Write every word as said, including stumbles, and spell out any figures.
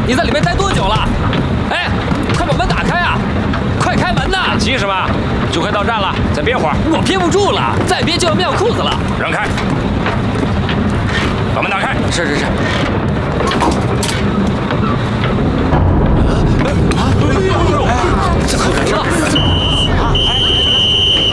你在里面待多久了？哎，快把门打开啊！快开门呐！ 急什么？就快到站了，再憋会儿。 我憋不住了，再憋就要尿裤子了。 让开！把门打开。 是是是。